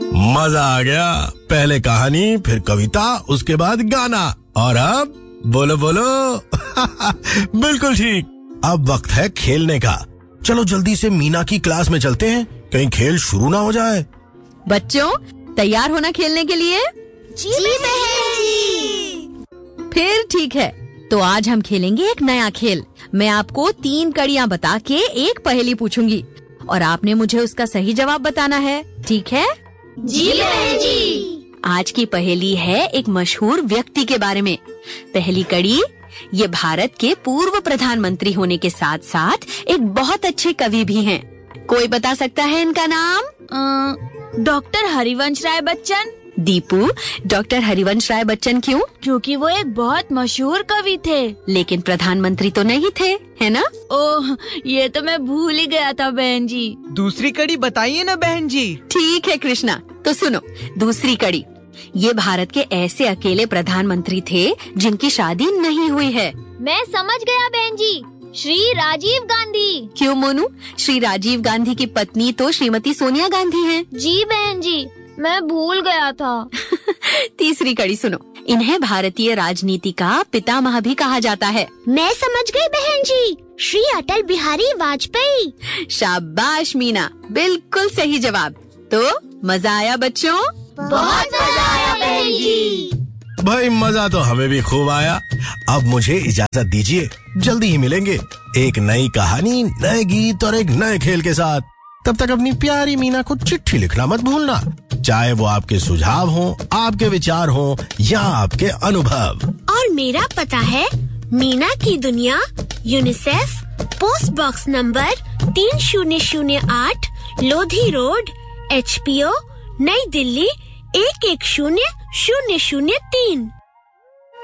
मजा आ गया। पहले कहानी, फिर कविता, उसके बाद गाना, और अब बोलो बोलो। बिल्कुल ठीक। अब वक्त है खेलने का। चलो जल्दी से मीना की क्लास में चलते हैं, कहीं खेल शुरू ना हो जाए। बच्चों, तैयार होना खेलने के लिए? जी बहन जी। फिर ठीक है, तो आज हम खेलेंगे एक नया खेल। मैं आपको 3 कड़ियाँ बता के एक पहेली पूछूंगी और आपने मुझे उसका सही जवाब बताना है, ठीक है? जी बहन जी। आज की पहेली है एक मशहूर व्यक्ति के बारे में। पहली कड़ी, ये भारत के पूर्व प्रधानमंत्री होने के साथ साथ एक बहुत अच्छे कवि भी हैं। कोई बता सकता है इनका नाम? डॉक्टर हरिवंश राय बच्चन। दीपू, डॉक्टर हरिवंश राय बच्चन क्यों? क्योंकि वो एक बहुत मशहूर कवि थे। लेकिन प्रधानमंत्री तो नहीं थे, है ना? ओह, ये तो मैं भूल ही गया था बहन जी। दूसरी कड़ी बताइए ना बहन जी। ठीक है कृष्णा, तो सुनो दूसरी कड़ी। ये भारत के ऐसे अकेले प्रधानमंत्री थे जिनकी शादी नहीं हुई है। मैं समझ गया बहन जी, श्री राजीव गांधी। क्यों मोनू? श्री राजीव गांधी की पत्नी तो श्रीमती सोनिया गांधी हैं। जी बहन जी, मैं भूल गया था। तीसरी कड़ी सुनो। इन्हें भारतीय राजनीति का पितामह भी कहा जाता है। मैं समझ गई बहन जी, श्री अटल बिहारी वाजपेयी। शाबाश मीना, बिल्कुल सही जवाब। तो मजा आया बच्चों? बहुत मजा आया बहन जी। भाई मजा तो हमें भी खूब आया। अब मुझे इजाजत दीजिए, जल्दी ही मिलेंगे एक नई कहानी, नए गीत और एक नए खेल के साथ। तब तक अपनी प्यारी मीना को चिट्ठी लिखना मत भूलना, चाहे वो आपके सुझाव हों, आपके विचार हों या आपके अनुभव। और मेरा पता है मीना की दुनिया, UNICEF, post box number 3008, Lodhi road, HPO, नई दिल्ली 11003।